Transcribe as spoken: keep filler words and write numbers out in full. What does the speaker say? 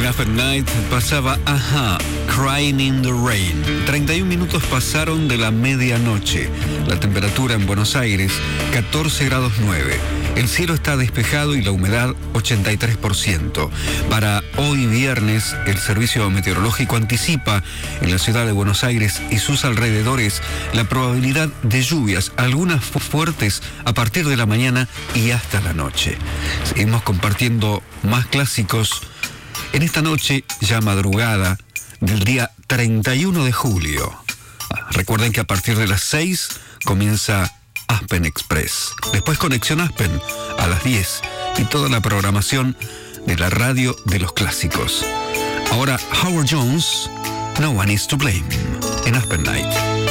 En Aspen Night pasaba Ajá, Crying in the Rain. treinta y un minutos pasaron de la medianoche. La temperatura en Buenos Aires, catorce grados nueve. El cielo está despejado y la humedad ochenta y tres por ciento. Para hoy viernes, el Servicio Meteorológico anticipa en la ciudad de Buenos Aires y sus alrededores la probabilidad de lluvias, algunas fuertes a partir de la mañana y hasta la noche. Seguimos compartiendo más clásicos en esta noche ya madrugada del día treinta y uno de julio. Recuerden que a partir de las seis comienza Aspen Express. Después Conexión Aspen a las diez y toda la programación de la radio de los clásicos. Ahora Howard Jones, No One Is to Blame en Aspen Night.